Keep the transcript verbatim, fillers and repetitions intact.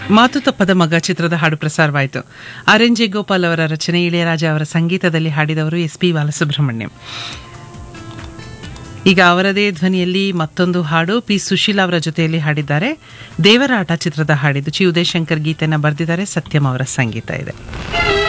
ಮಾತು ತಪ್ಪದ ಮಗ ಚಿತ್ರದ ಹಾಡು ಪ್ರಸಾರವಾಯಿತು. ಆರ್ ಎನ್ ಜೆ ಗೋಪಾಲ್ ಅವರ ರಚನೆ, ಇಳೆಯರಾಜ ಅವರ ಸಂಗೀತದಲ್ಲಿ ಹಾಡಿದವರು ಎಸ್ ಪಿ ಬಾಲಸುಬ್ರಹ್ಮಣ್ಯಂ. ಈಗ ಅವರದೇ ಧ್ವನಿಯಲ್ಲಿ ಮತ್ತೊಂದು ಹಾಡು ಪಿ ಸುಶೀಲಾ ಅವರ ಜೊತೆಯಲ್ಲಿ ಹಾಡಿದ್ದಾರೆ. ದೇವರ ಆಟ ಚಿತ್ರದ ಹಾಡಿದ್ದು. ಚಿ ಉದಯಶಂಕರ್ ಗೀತೆಯನ್ನು ಬರೆದಿದ್ದಾರೆ, ಸತ್ಯಂ ಅವರ ಸಂಗೀತ ಇದೆ.